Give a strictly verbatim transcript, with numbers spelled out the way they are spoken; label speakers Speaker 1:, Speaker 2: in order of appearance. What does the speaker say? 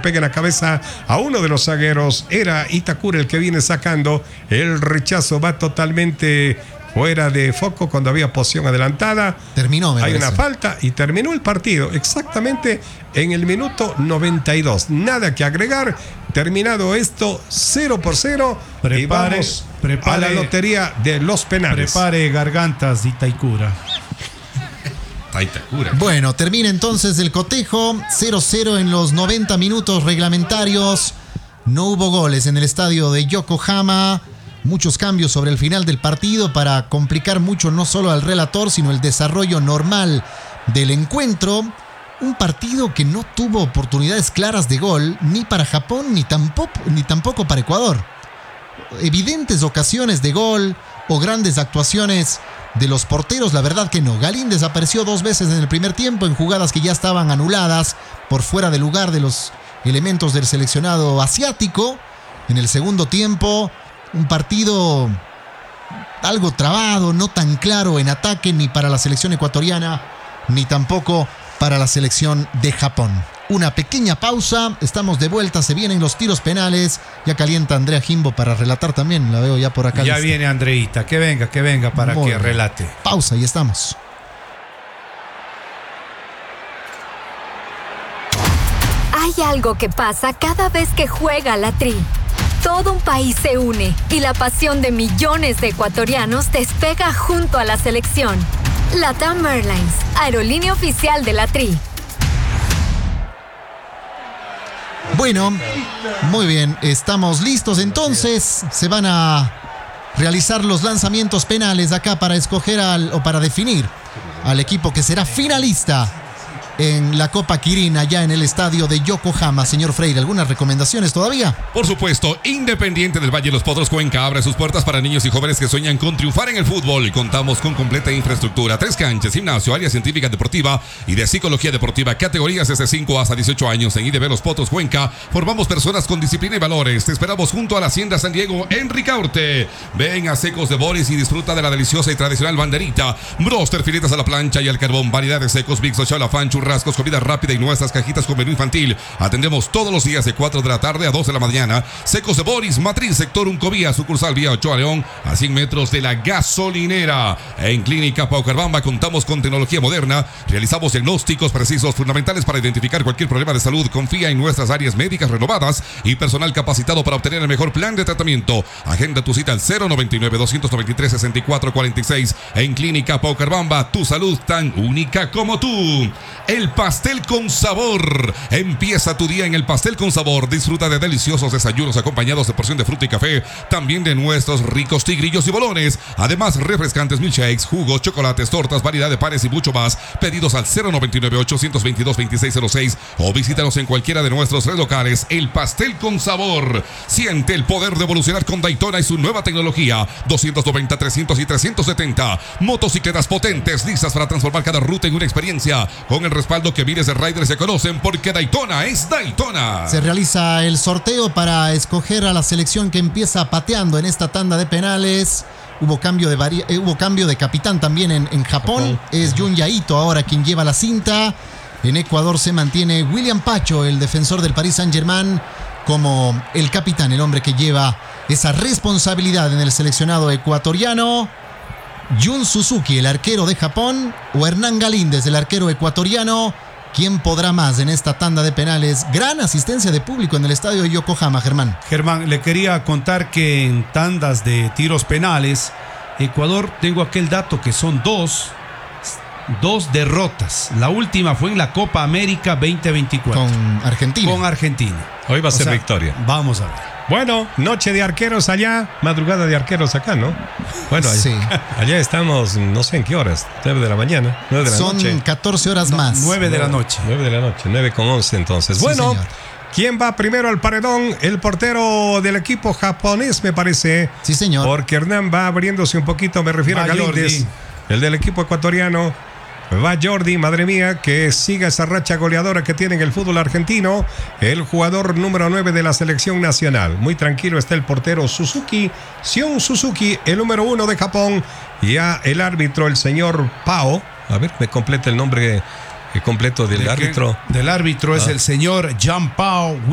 Speaker 1: pega en la cabeza a uno de los zagueros. Era Itakura el que viene sacando. El rechazo va totalmente fuera de foco cuando había posición adelantada.
Speaker 2: Terminó, me
Speaker 1: Hay
Speaker 2: parece.
Speaker 1: una falta y terminó el partido exactamente en el minuto noventa y dos. Nada que agregar. Terminado esto, cero por cero.
Speaker 3: Prepare,
Speaker 1: y vamos
Speaker 3: prepare,
Speaker 1: a la lotería de los penales.
Speaker 3: Prepare gargantas de Itaikura.
Speaker 1: Itaikura.
Speaker 2: Bueno, termina entonces el cotejo. cero cero en los noventa minutos reglamentarios. No hubo goles en el estadio de Yokohama. Muchos cambios sobre el final del partido para complicar mucho no solo al relator, sino el desarrollo normal del encuentro. Un partido que no tuvo oportunidades claras de gol ni para Japón ni tampoco, ni tampoco para Ecuador. Evidentes ocasiones de gol o grandes actuaciones de los porteros, la verdad que no. Galíndez apareció dos veces en el primer tiempo en jugadas que ya estaban anuladas por fuera de lugar de los elementos del seleccionado asiático. En el segundo tiempo, un partido algo trabado, no tan claro en ataque ni para la selección ecuatoriana, ni tampoco para la selección de Japón. Una pequeña pausa, estamos de vuelta, se vienen los tiros penales. Ya calienta Andrea Jimbo para relatar también, la veo ya por acá.
Speaker 3: Ya
Speaker 2: lista.
Speaker 3: viene Andreita, que venga, que venga para
Speaker 2: Muy
Speaker 3: que
Speaker 2: bien.
Speaker 3: relate.
Speaker 2: Pausa y estamos.
Speaker 4: Hay algo que pasa cada vez que juega la Tri. Todo un país se une y la pasión de millones de ecuatorianos despega junto a la selección. LATAM Airlines, aerolínea oficial de la Tri.
Speaker 2: Bueno, muy bien, estamos listos entonces. Se van a realizar los lanzamientos penales acá para escoger al, o para definir al equipo que será finalista en la Copa Kirin allá en el estadio de Yokohama. Señor Freire, ¿algunas recomendaciones todavía?
Speaker 5: Por supuesto, Independiente del Valle de los Potros Cuenca abre sus puertas para niños y jóvenes que sueñan con triunfar en el fútbol. Contamos con completa infraestructura, tres canchas, gimnasio, área científica deportiva y de psicología deportiva, categorías desde cinco hasta dieciocho años. En I D B Los Potros Cuenca formamos personas con disciplina y valores. Te esperamos junto a la Hacienda San Diego en Ricaurte. Ven a Secos de Boris y disfruta de la deliciosa y tradicional banderita, broster, filetas a la plancha y al carbón, variedades secos, Big Social, Afán, rascos, comida rápida y nuestras cajitas con menú infantil. Atendemos todos los días de cuatro de la tarde a dos de la mañana. Secos de Boris, Matriz, sector Uncovía, sucursal vía Ochoa León, a cien metros de la gasolinera. En Clínica Paucarbamba contamos con tecnología moderna. Realizamos diagnósticos precisos fundamentales para identificar cualquier problema de salud. Confía en nuestras áreas médicas renovadas y personal capacitado para obtener el mejor plan de tratamiento. Agenda tu cita al cero noventa y nueve, doscientos noventa y tres, sesenta y cuatro cuarenta y seis. En Clínica Paucarbamba, tu salud tan única como tú. El pastel con sabor. Empieza tu día en el pastel con sabor. Disfruta de deliciosos desayunos acompañados de porción de fruta y café. También de nuestros ricos tigrillos y bolones. Además, refrescantes, milkshakes, jugos, chocolates, tortas, variedad de panes y mucho más. Pedidos al cero noventa y nueve, ochocientos veintidós, veintiséis cero seis o visítanos en cualquiera de nuestros tres locales. El pastel con sabor. Siente el poder de evolucionar con Daytona y su nueva tecnología. doscientos noventa, trescientos y trescientos setenta. Motocicletas potentes, listas para transformar cada ruta en una experiencia. Con el respaldo que miles de riders se conocen, porque Daytona es Daytona.
Speaker 2: Se realiza el sorteo para escoger a la selección que empieza pateando en esta tanda de penales. Hubo cambio de, vari- eh, hubo cambio de capitán también en, en Japón. Es Jun Yaito ahora quien lleva la cinta. En Ecuador se mantiene William Pacho, el defensor del Paris Saint-Germain, como el capitán, el hombre que lleva esa responsabilidad en el seleccionado ecuatoriano. Jun Suzuki, el arquero de Japón, o Hernán Galíndez, el arquero ecuatoriano. ¿Quién podrá más en esta tanda de penales? Gran asistencia de público en el estadio de Yokohama, Germán.
Speaker 3: Germán, le quería contar que en tandas de tiros penales, Ecuador, tengo aquel dato que son dos, dos derrotas. La última fue en la Copa América veinte veinticuatro.
Speaker 2: Con Argentina.
Speaker 3: Con Argentina.
Speaker 1: Hoy va a
Speaker 3: O
Speaker 1: ser
Speaker 3: sea,
Speaker 1: victoria.
Speaker 3: Vamos a ver.
Speaker 1: Bueno, noche de arqueros allá, madrugada de arqueros acá, ¿no? Bueno, allá,
Speaker 2: Sí.
Speaker 1: allá estamos, no sé en qué horas, nueve de la mañana, nueve de la
Speaker 2: Son
Speaker 1: noche.
Speaker 2: catorce horas
Speaker 3: No,
Speaker 2: más.
Speaker 3: nueve de la noche.
Speaker 1: nueve de la noche, nueve con once entonces.
Speaker 2: Sí,
Speaker 1: bueno,
Speaker 2: señor.
Speaker 1: ¿quién va primero al paredón? El portero del equipo japonés, me parece.
Speaker 2: Sí, señor.
Speaker 1: Porque Hernán va abriéndose un poquito, me refiero
Speaker 3: Va
Speaker 1: a Galíndez,
Speaker 3: Jordi.
Speaker 1: el del equipo ecuatoriano. Va Jordi, madre mía, que siga esa racha goleadora que tiene en el fútbol argentino. El jugador número nueve de la selección nacional. Muy tranquilo está el portero Suzuki, Sion Suzuki, el número uno de Japón. Ya el árbitro, el señor Pao. A ver, me completa el nombre completo del
Speaker 3: ¿De qué?
Speaker 1: árbitro.
Speaker 3: Del árbitro es
Speaker 1: Ah.
Speaker 3: el señor Jean Pao